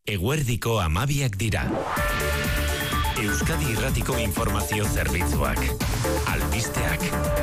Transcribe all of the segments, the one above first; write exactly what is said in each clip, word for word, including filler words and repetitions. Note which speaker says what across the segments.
Speaker 1: Eguerdiko hamabiak dira. Euskadi Irratiko Informazio Zerbitzuak. Albisteak.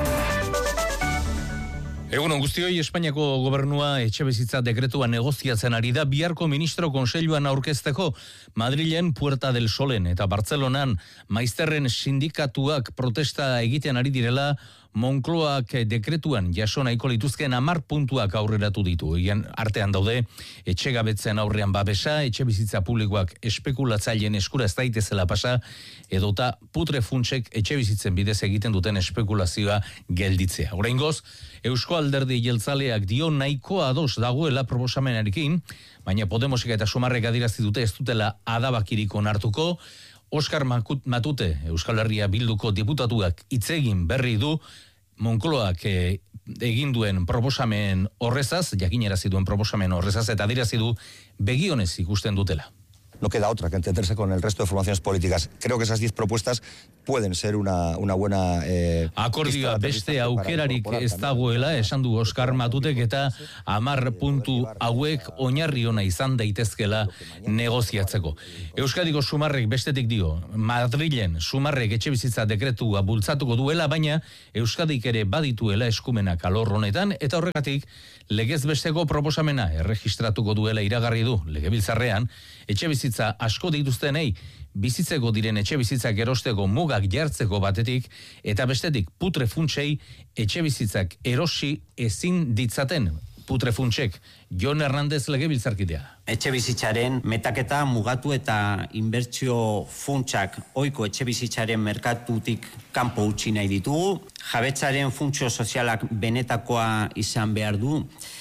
Speaker 2: Egunon guztioi, Espainiako gobernua etxebizitza dekretua negoziatzen ari da biharko ministro kontseiluan aurkezteko. Madrilen Puerta del Solen eta Bartzelonan maizterren sindikatuak protesta egiten ari direla. Moncloak dekretuan jaso nahiko lituzken hamar puntuak aurreratu ditu. Egan artean daude, etxegabetzen aurrean babesa, etxebizitza publikoak espekulatzaileen eskura ez daitezela pasa, edota putre funtsek etxebizitzen bidez egiten duten espekulazioa gelditzea. Oraingoz, Eusko Alderdi Jeltzaleak dio nahiko ados dagoela proposamenarekin, baina Podemosek eta Sumarrek adierazi dute ez dutela adabakirik onartuko. Oskar Matute, Euskal Herria Bilduko diputatuak hitzegin berri du Moncloak e, egin duen proposamen horrezaz, jakinerazi duen proposamen horrezaz, eta adierazi du begionez ikusten dutela.
Speaker 3: No queda otra que entenderse con el resto de formaciones políticas. Creo que esas diez propuestas pueden ser una, una buena... Eh,
Speaker 2: Akordioa beste aukerarik ez dagoela, esan du Oskar Matutek, eta hamar puntu hauek oinarri ona izan daitezkela negoziatzeko. Euskadiko Sumarrek bestetik dio, Madrilen Sumarrek etxebizitza dekretua bultzatuko duela, baina Euskadik ere badituela eskumenak alor honetan, eta horregatik legez besteko proposamena erregistratuko duela iragarri du Legebiltzarrean, etxebizitza asko dituztenei bizitzeko diren etxebizitzak erosteko mugak jartzeko batetik, eta bestetik putre funtsei etxebizitzak erosi ezin ditzaten putre funtsek. Jon Hernandez Legebiltzarkidea.
Speaker 4: Etxebizitzaren metaketa mugatu eta inbertsio funtsak ohiko etxebizitzaren merkatutik kanpo utzi nahi ditugu. Jabetzaren funtzio sozialak benetakoa izan behar du,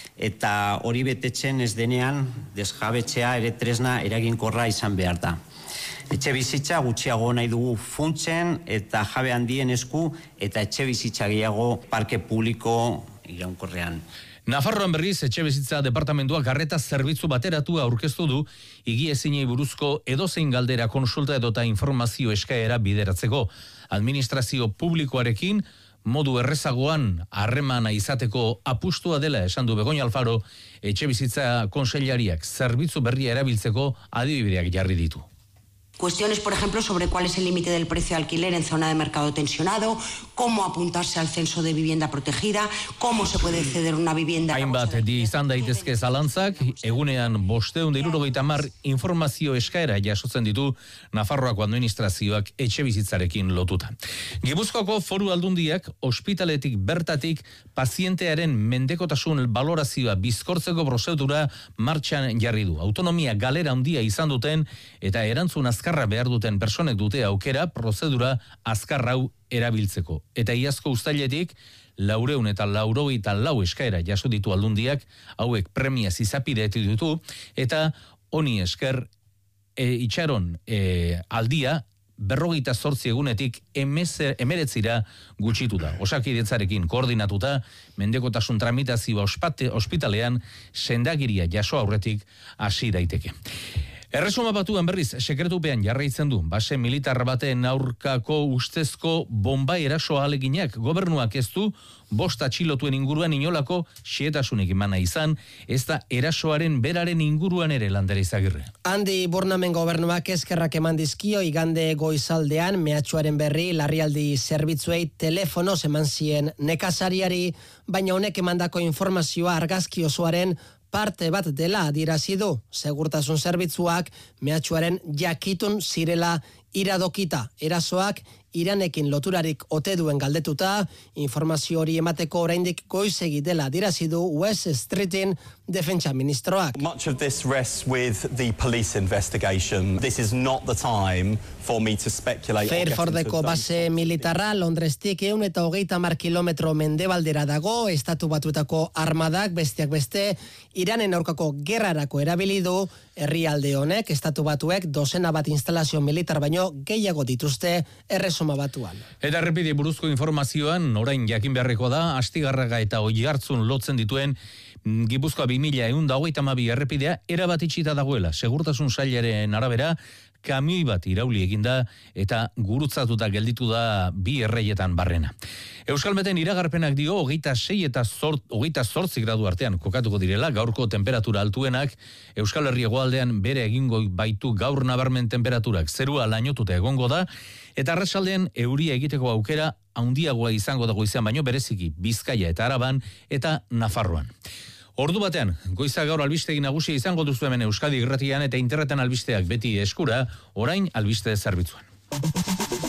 Speaker 4: eta hori betetzen ez denean desjabetzea ere tresna eraginkorra izan behar da. Etxebizitza gutxiago nahi dugu funtsen eta jabe handien esku, eta etxebizitza gehiago parke publiko iraunkorrean.
Speaker 2: Nafarroan berriz etxebizitza departamentuak arreta zerbitzu bateratua aurkeztu du higiezinei buruzko edozein galdera konsulta edota informazio eskaera bideratzeko. Administrazio publikoarekin modu errezagoan harremana izateko apustua dela esan du Begoña Alfaro, etxebizitza kontseilariak zerbitzu berria erabiltzeko adibideak jarri ditu.
Speaker 5: Cuestiones, por ejemplo, sobre cuál es el límite del precio de alquiler en zona de mercado tensionado, cómo apuntarse al censo de vivienda protegida, cómo se puede ceder una vivienda...
Speaker 2: Hainbat di izan daitezke zalantzak, egunean bosteun hirurogeita hamar informazio eskaera jasotzen ditu Nafarroako administrazioak etxebizitzarekin lotuta. Gipuzkoako Foru Aldundiak ospitaletik bertatik pazientearen mendekotasun balorazioa bizkortzeko prozedura martxan jarri du. Autonomia galera handia izan duten eta erantzun azkarra behar duten personek dute aukera prozedura azkar hau erabiltzeko. Eta iazko uztailetik laureun eta laurogeita lau eskaera jaso ditu aldundiak, hauek premia izapidetu ditu, eta honi esker e, itxaron e, aldia berrogeita zortzi egunetik emeretzira gutxitu da. Osakidetzarekin koordinatuta, mendekotasun tramitazioa ospate, ospitalean sendagiria jaso aurretik hasi daiteke. Erresuma Batuan berriz sekretupean jarraitzen du base militar baten aurkako ustezko bomba eraso ahaleginak. Gobernuak ez du bost atxilotuen inguruan inolako xehetasunik emana izan, ez da erasoaren beraren inguruan ere Lander Izagirre.
Speaker 6: Handi Burnamen gobernuak eskerrak eman dizkio igande goizaldean mehatxuaren berri larrialdi zerbitzuei telefonoz eman zien nekazariari, baina honek emandako informazioa argazki osoaren parte bat dela adierazi du. Segurtasun zerbitzuak mehatxuaren jakitun zirela iradokita. Erasoak Iranekin loturarik ote duen galdetuta, informazio hori emateko oraindik goizegi dela adierazi du West Streetin defentsa ministroak.
Speaker 7: Much of this rests with the police investigation. This is not the time for me to speculate.
Speaker 6: Fairfordeko base militarra Londrestik ehun eta hogeita hamar kilometro mendebaldera dago, Estatu Batuetako armadak besteak beste Iranen aurkako gerrarako erabili du. Herrialde honek Estatu Batuek dozena bat instalazio militar baino gehiago dituzte Erresuma Batuan.
Speaker 2: Eta errepide buruzko informazioan orain jakin beharreko da Astigarraga eta Oiartzun lotzen dituen Gipuzkoa bi mila ehun eta hogeita hamabi errepidea erabat itxita dagoela. Segurtasun sailaren arabera kamioi bat irauli eginda eta gurutzatuta gelditu da bi erreietan barrena. Euskalmeten iragarpenak dio hogeita sei eta zort, hogeita zortzi gradu artean kokatuko direla gaurko temperatura altuenak. Euskal Herri hegoaldean bere egingo baitu gaur nabarmen temperaturak, zerua lainotuta egongo da eta arratsaldean euria egiteko aukera handiagoa izango da goizean baino bereziki Bizkaia eta Araban eta Nafarroan. Ordu batean, goiza gaur albistegi nagusia izango duzu hemen Euskadi Irratian eta interneten albisteak beti eskura, orain albiste zerbitzuan.